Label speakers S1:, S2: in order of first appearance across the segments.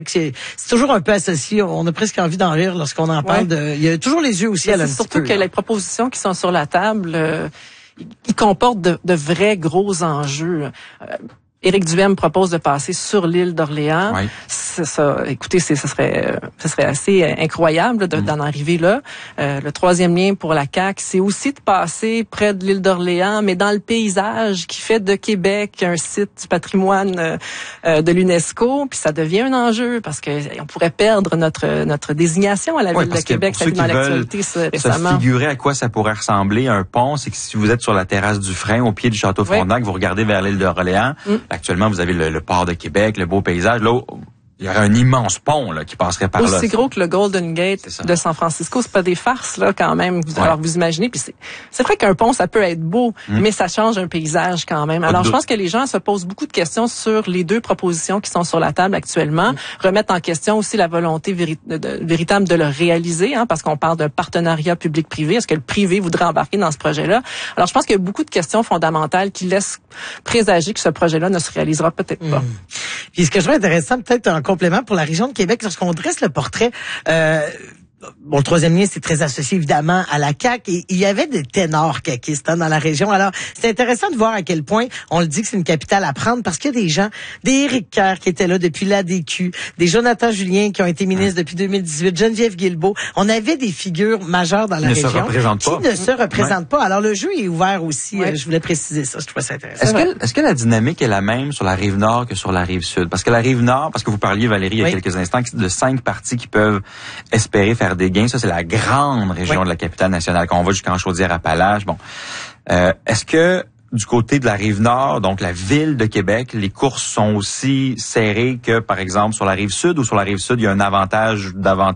S1: C'est toujours un peu associé. On a presque envie d'en rire lorsqu'on en parle. Il y a toujours les yeux au ciel.
S2: C'est surtout que les propositions qui sont sur la table, ils comportent de vrais gros enjeux. Éric Duhaime propose de passer sur l'île d'Orléans.
S3: Oui.
S2: Écoutez, ce serait assez incroyable d'en arriver là. Le troisième lien pour la CAQ, c'est aussi de passer près de l'île d'Orléans, mais dans le paysage qui fait de Québec un site du patrimoine de l'UNESCO. Puis ça devient un enjeu parce que on pourrait perdre notre désignation à la ville de Québec.
S3: Ça a été dans l'actualité récemment. Se figurer à quoi ça pourrait ressembler un pont, c'est que si vous êtes sur la terrasse du Frein, au pied du Château Frontenac, vous regardez vers l'île d'Orléans. Actuellement, vous avez le port de Québec, le beau paysage. Là, il y aurait un immense pont là qui passerait par là.
S2: Aussi gros que le Golden Gate de San Francisco, c'est pas des farces là quand même. Alors vous imaginez, puis c'est vrai qu'un pont ça peut être beau, mais ça change un paysage quand même. Alors je pense que les gens se posent beaucoup de questions sur les deux propositions qui sont sur la table actuellement, remettent en question aussi la volonté véritable de le réaliser, parce qu'on parle d'un partenariat public-privé. Est-ce que le privé voudrait embarquer dans ce projet-là? Alors je pense qu'il y a beaucoup de questions fondamentales qui laissent présager que ce projet-là ne se réalisera peut-être pas.
S1: Puis ce que je trouve intéressant peut-être en complément pour la région de Québec, lorsqu'on dresse le portrait, le troisième lien, c'est très associé évidemment à la CAQ et il y avait des ténors caquistes dans la région. Alors, c'est intéressant de voir à quel point on le dit que c'est une capitale à prendre parce qu'il y a des gens, des Éric Kerr qui étaient là depuis l'ADQ, des Jonathan Julien qui ont été ministres depuis 2018, Geneviève Guilbeault. On avait des figures majeures dans la région qui ne se représentent pas. Alors, le jeu est ouvert aussi. Je voulais préciser ça. Je trouvais ça intéressant.
S3: Est-ce que la dynamique est la même sur la rive nord que sur la rive sud? Parce que la rive nord, parce que vous parliez, Valérie, il y a quelques instants, de 5 partis qui peuvent espérer faire des gains. Ça, c'est la grande région de la capitale nationale. Quand on va jusqu'en Chaudière-Appalaches, est-ce que du côté de la Rive-Nord, donc la ville de Québec, les courses sont aussi serrées que, par exemple, sur la Rive-Sud, ou sur la Rive-Sud, il y a un avantage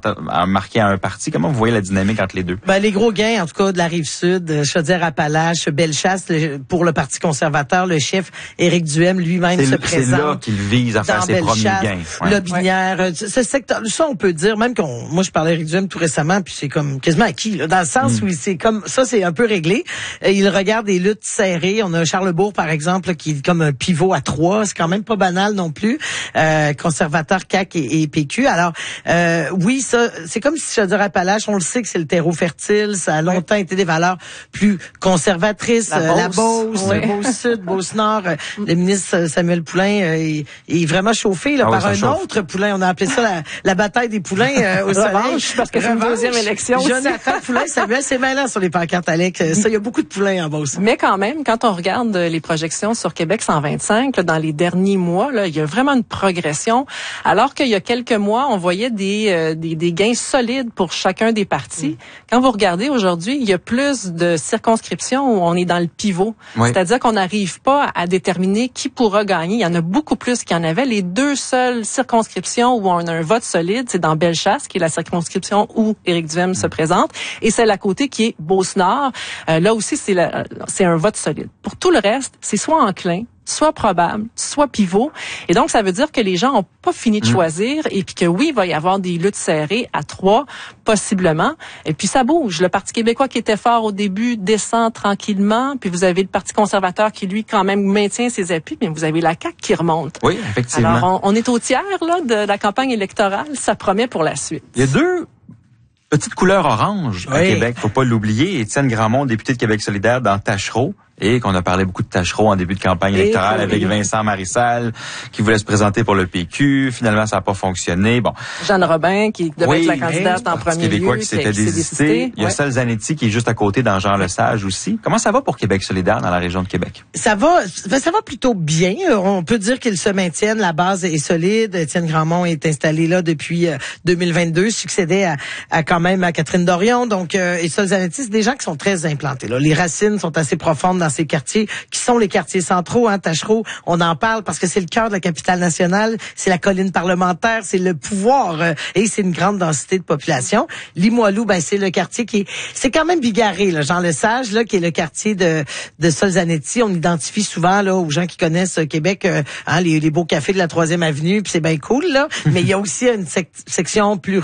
S3: à marquer à un parti? Comment vous voyez la dynamique entre les deux?
S1: Les gros gains, en tout cas, de la Rive-Sud, Chaudière-Appalaches, Bellechasse, pour le Parti conservateur, le chef Éric Duhaime lui-même se présente.
S3: C'est là qu'il vise à faire ses premiers gains.
S1: Lobinière, ce secteur, ça, on peut dire, même moi, je parlais d'Éric Duhaime tout récemment, puis c'est comme quasiment acquis, là, dans le sens où c'est comme, ça, c'est un peu réglé. Il regarde des luttes serrées. On a Charlesbourg, par exemple, qui est comme un pivot à 3. C'est quand même pas banal non plus. Conservateur, CAQ et PQ. Alors, oui, ça, c'est comme si Chaudière-Appalaches, on le sait que c'est le terreau fertile. Ça a longtemps été des valeurs plus conservatrices. La Beauce, Beauce-Sud, Beauce-Nord. Le ministre Samuel Poulin est vraiment chauffé là, par un autre Poulin. On a appelé ça la bataille des Poulains au soleil.
S2: Parce que c'est une deuxième élection.
S1: Jonathan Poulin, Samuel, c'est malin sur les pancartes, Alex. Ça, il y a beaucoup de Poulains en Beauce.
S2: Mais quand même, quand on regarde les projections sur Québec 125, là, dans les derniers mois, là, il y a vraiment une progression. Alors qu'il y a quelques mois, on voyait des gains solides pour chacun des partis. Quand vous regardez aujourd'hui, il y a plus de circonscriptions où on est dans le pivot. C'est-à-dire qu'on n'arrive pas à déterminer qui pourra gagner. Il y en a beaucoup plus qu'il y en avait. Les deux seules circonscriptions où on a un vote solide, c'est dans Bellechasse, qui est la circonscription où Éric Duhaime se présente, et celle à côté qui est Beauce-Nord. Là aussi, c'est un vote solide. Pour tout le reste, c'est soit enclin, soit probable, soit pivot. Et donc, ça veut dire que les gens n'ont pas fini de choisir et puis que oui, il va y avoir des luttes serrées à 3, possiblement. Et puis, ça bouge. Le Parti québécois qui était fort au début descend tranquillement. Puis, vous avez le Parti conservateur qui, lui, quand même maintient ses appuis. Mais vous avez la CAQ qui remonte.
S3: Oui, effectivement.
S2: Alors, on est au tiers là de la campagne électorale. Ça promet pour la suite.
S3: Il y a deux petites couleurs orange à Québec. Faut pas l'oublier. Étienne Grandmont, député de Québec solidaire dans Tachereau. Et qu'on a parlé beaucoup de Tachereau en début de campagne électorale avec Vincent Marissal qui voulait se présenter pour le PQ. Finalement, ça n'a pas fonctionné. Bon.
S2: Jeanne Robin qui devait être la candidate en premier lieu.
S3: Québécois qui s'était désisté. Il y a Sol Zanetti qui est juste à côté dans Jean-Lesage aussi. Comment ça va pour Québec solidaire dans la région de Québec?
S1: Ça va plutôt bien. On peut dire qu'ils se maintiennent. La base est solide. Étienne Grandmont est installé là depuis 2022. Succédait à quand même à Catherine Dorion. Donc, et Sol Zanetti, c'est des gens qui sont très implantés là. Les racines sont assez profondes dans ces quartiers qui sont les quartiers centraux, Tachereau, on en parle parce que c'est le cœur de la capitale nationale, c'est la colline parlementaire, c'est le pouvoir et c'est une grande densité de population. Limoilou, c'est le quartier c'est quand même bigarré là, Jean-Lesage là qui est le quartier de Sol Zanetti, on identifie souvent là aux gens qui connaissent Québec les beaux cafés de la 3e avenue, puis c'est bien cool là, mais il y a aussi une section plus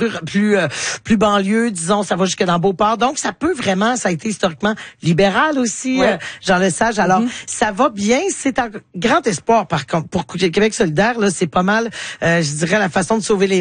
S1: banlieue, disons, ça va jusque dans Beauport. Donc ça peut vraiment, ça a été historiquement libéral aussi. Jean Lesage. Alors, ça va bien. C'est un grand espoir, par contre, pour Québec solidaire. Là, c'est pas mal, je dirais, la façon de sauver les